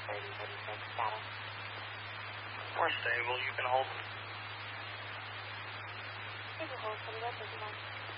3036 status. More stable, you can hold. You can hold for the rest of the month.